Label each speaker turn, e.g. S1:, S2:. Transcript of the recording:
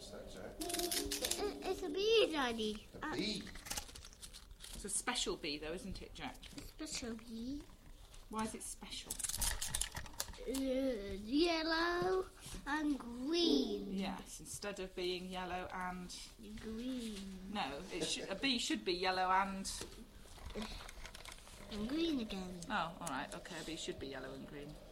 S1: What's that, Jack?
S2: It's a bee, Daddy.
S1: A bee?
S3: It's a special bee, though, isn't it, Jack?
S2: Special bee.
S3: Why is it special?
S2: Yellow and green.
S3: Yes, instead of being yellow and...
S2: Green.
S3: No, a bee should be yellow and...
S2: And green again.
S3: Oh, all right, okay, a bee should be yellow and green.